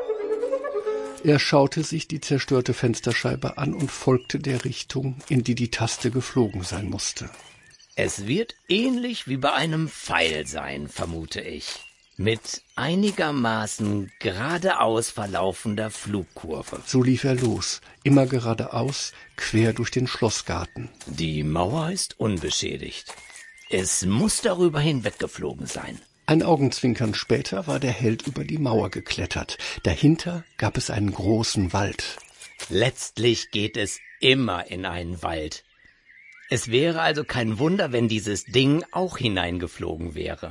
Er schaute sich die zerstörte Fensterscheibe an und folgte der Richtung, in die die Taste geflogen sein musste. Es wird ähnlich wie bei einem Pfeil sein, vermute ich. Mit einigermaßen geradeaus verlaufender Flugkurve. So lief er los, immer geradeaus, quer durch den Schlossgarten. Die Mauer ist unbeschädigt. Es muss darüber hinweggeflogen sein. Ein Augenzwinkern später war der Held über die Mauer geklettert. Dahinter gab es einen großen Wald. Letztlich geht es immer in einen Wald. Es wäre also kein Wunder, wenn dieses Ding auch hineingeflogen wäre.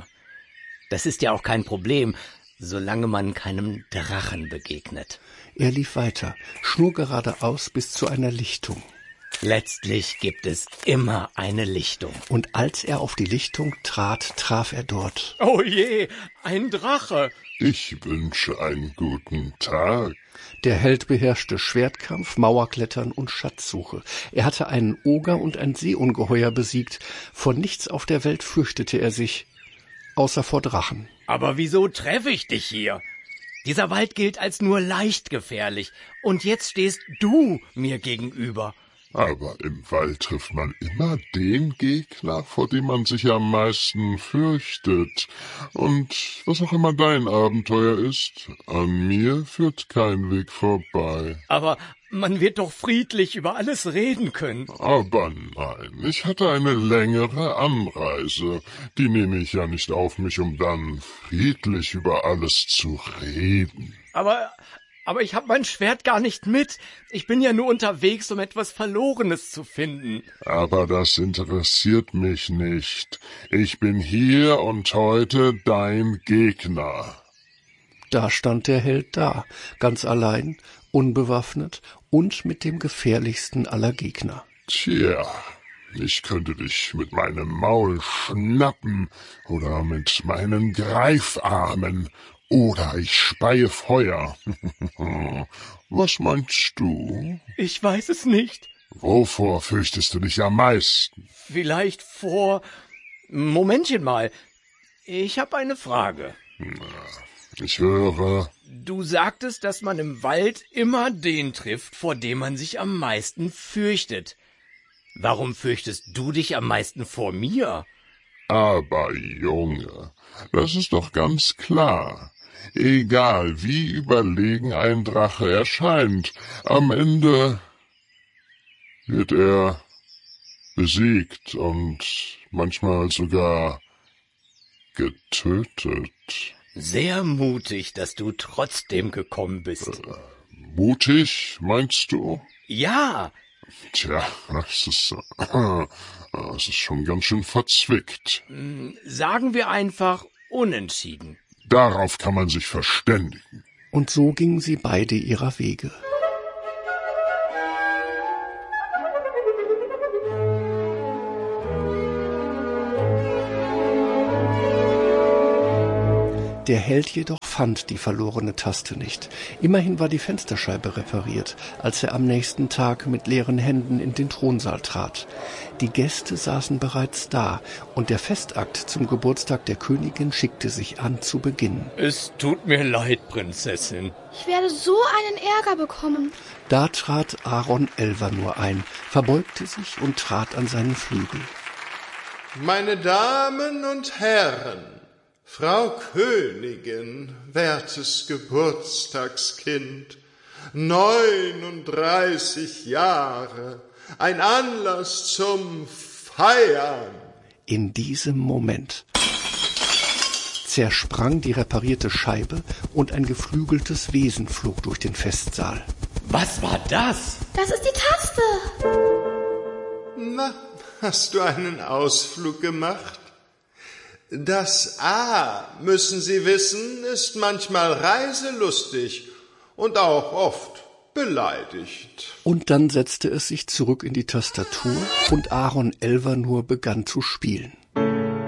Das ist ja auch kein Problem, solange man keinem Drachen begegnet. Er lief weiter, schnurgeradeaus bis zu einer Lichtung. Letztlich gibt es immer eine Lichtung. Und als er auf die Lichtung trat, traf er dort. Oh je, ein Drache! Ich wünsche einen guten Tag. Der Held beherrschte Schwertkampf, Mauerklettern und Schatzsuche. Er hatte einen Oger und ein Seeungeheuer besiegt. Vor nichts auf der Welt fürchtete er sich, außer vor Drachen. Aber wieso treffe ich dich hier? Dieser Wald gilt als nur leicht gefährlich. Und jetzt stehst du mir gegenüber. Aber im Wald trifft man immer den Gegner, vor dem man sich am meisten fürchtet. Und was auch immer dein Abenteuer ist, an mir führt kein Weg vorbei. Aber man wird doch friedlich über alles reden können. Aber nein, ich hatte eine längere Anreise. Die nehme ich ja nicht auf mich, um dann friedlich über alles zu reden. Aber ich habe mein Schwert gar nicht mit. Ich bin ja nur unterwegs, um etwas Verlorenes zu finden. Aber das interessiert mich nicht. Ich bin hier und heute dein Gegner. Da stand der Held da, ganz allein, unbewaffnet und mit dem gefährlichsten aller Gegner. Tja, ich könnte dich mit meinem Maul schnappen oder mit meinen Greifarmen. Oder ich speie Feuer. Was meinst du? Ich weiß es nicht. Wovor fürchtest du dich am meisten? Vielleicht vor... Momentchen mal. Ich habe eine Frage. Ich höre... Du sagtest, dass man im Wald immer den trifft, vor dem man sich am meisten fürchtet. Warum fürchtest du dich am meisten vor mir? Aber Junge, das ist doch ganz klar. Egal, wie überlegen ein Drache erscheint, am Ende wird er besiegt und manchmal sogar getötet. Sehr mutig, dass du trotzdem gekommen bist. Mutig, meinst du? Ja, Tja, das ist schon ganz schön verzwickt. Sagen wir einfach unentschieden. Darauf kann man sich verständigen. Und so gingen sie beide ihrer Wege. Der Held jedoch fand die verlorene Taste nicht. Immerhin war die Fensterscheibe repariert, als er am nächsten Tag mit leeren Händen in den Thronsaal trat. Die Gäste saßen bereits da, und der Festakt zum Geburtstag der Königin schickte sich an zu beginnen. Es tut mir leid, Prinzessin. Ich werde so einen Ärger bekommen. Da trat Aaron Elvanur ein, verbeugte sich und trat an seinen Flügel. Meine Damen und Herren, Frau Königin, wertes Geburtstagskind, 39 Jahre, ein Anlass zum Feiern. In diesem Moment zersprang die reparierte Scheibe und ein geflügeltes Wesen flog durch den Festsaal. Was war das? Das ist die Taste. Na, hast du einen Ausflug gemacht? Das A, müssen Sie wissen, ist manchmal reiselustig und auch oft beleidigt. Und dann setzte es sich zurück in die Tastatur und Aaron Elvanur begann zu spielen.